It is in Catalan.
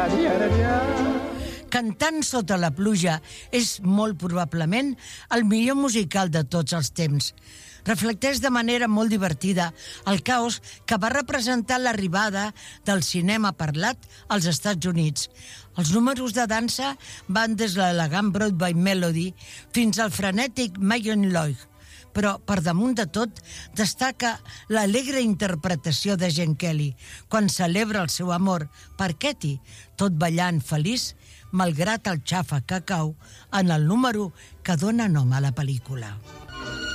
Cantant sota la pluja és molt probablement el millor musical de tots els temps. Reflecteix de manera molt divertida el caos que va representar l'arribada del cinema parlat als Estats Units. Els números de dansa van des de l'elegant Broadway Melody fins al frenètic Mayon Lloyd. Però, per damunt de tot, destaca l'alegre interpretació de Gene Kelly quan celebra el seu amor per Katie, tot ballant feliç, malgrat el xafa que cau en el número que dona nom a la pel·lícula.